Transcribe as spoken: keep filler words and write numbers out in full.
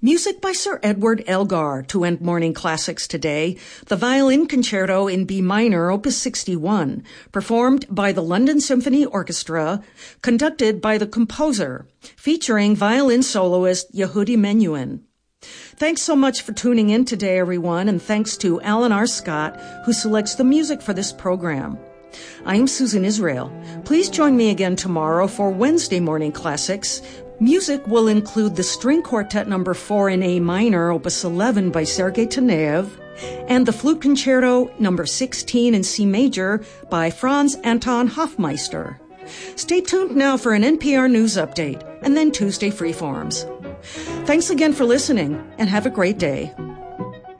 Music by Sir Edward Elgar to end Morning Classics today. The Violin Concerto in B minor, Opus sixty-one, performed by the London Symphony Orchestra, conducted by the composer, featuring violin soloist Yehudi Menuhin. Thanks so much for tuning in today, everyone, and thanks to Alan R. Scott, who selects the music for this program. I'm Susan Israel. Please join me again tomorrow for Wednesday Morning Classics. Music will include the String Quartet number four in A minor, Opus eleven by Sergei Taneyev, and the Flute Concerto number sixteen in C major by Franz Anton Hofmeister. Stay tuned now for an N P R News update, and then Tuesday Freeforms. Thanks again for listening, and have a great day.